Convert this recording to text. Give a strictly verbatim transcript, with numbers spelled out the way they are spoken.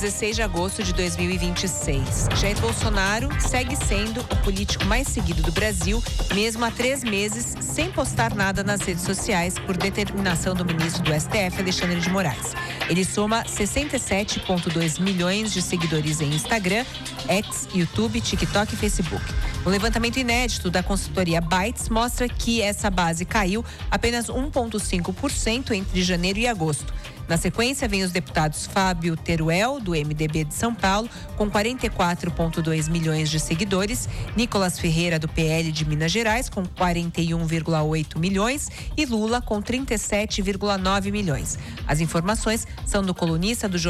dezesseis de agosto de dois mil e vinte e seis. Jair Bolsonaro segue sendo o político mais seguido do Brasil, mesmo há três meses sem postar nada nas redes sociais, por determinação do ministro do S T F, Alexandre de Moraes. Ele soma sessenta e sete vírgula dois milhões de seguidores em Instagram, X, YouTube, TikTok e Facebook. Um levantamento inédito da consultoria Bytes mostra que essa base caiu apenas um vírgula cinco por cento entre janeiro e agosto. Na sequência, vem os deputados Fábio Teruel, do M D B de São Paulo, com quarenta e quatro vírgula dois milhões de seguidores, Nicolas Ferreira, do P L de Minas Gerais, com quarenta e um vírgula oito milhões e Lula, com trinta e sete vírgula nove milhões. As informações são do colunista do